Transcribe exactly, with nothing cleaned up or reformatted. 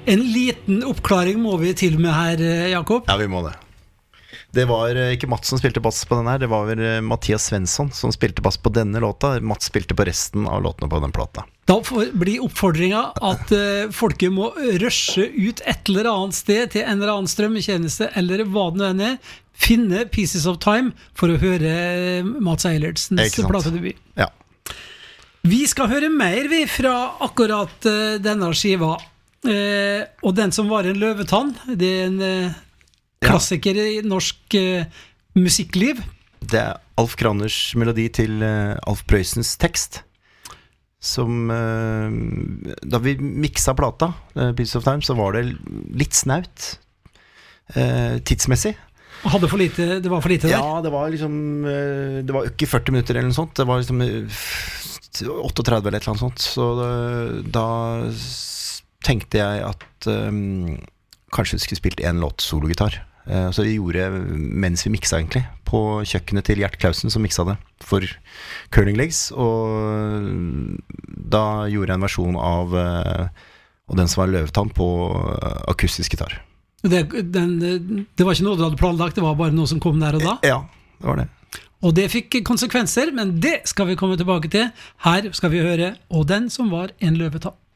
En liten oppklaring må vi til med her, Jakob. Ja, vi må det. Det var ikke Mats som spilte bass på den her. Det var vel Mathias Svensson som spilte bass på denne låta. Mats spilte på resten av låtene på den plata. Da blir oppfordringen at uh, folket må rushe ut et eller annet sted til en eller annen strømmetjeneste, eller hva det nå er, finne Pieces of Time for å høre Mats Eilertsens platedebut. Ja. Vi skal høre mer vi fra akkurat uh, denne skiva. Uh, og den som var en løvetann, det er en uh, klassiker i norsk uh, musikkliv. Det er Alf Kraners melodi til uh, Alf Prøysens tekst. Som uh, da vi miksa plata uh, Pieces of Time, så var det litt snaut uh, tidsmessig. Hadde for lite, det var for lite der? Ja, det var liksom uh, det var ikke førti minutter eller noe sånt. Det var liksom uh, trettioåtte eller et eller annet sånt. Så uh, da tenkte jeg at um, kanskje vi skulle spilt en låt sologitar. Uh, så vi gjorde, mens vi miksa egentlig, på kjøkkenet til Gjert Klausen som miksa det for Curling Legs, og da gjorde jeg en versjon av uh, og den som var løvetann på uh, akustisk gitar. Det, den, det var ikke noe du hadde planlagt, det var bare noe som kom der og da? Ja, det var det. Og det fikk konsekvenser, men det skal vi komme tilbake til. Her skal vi høre Og den som var en løvetann.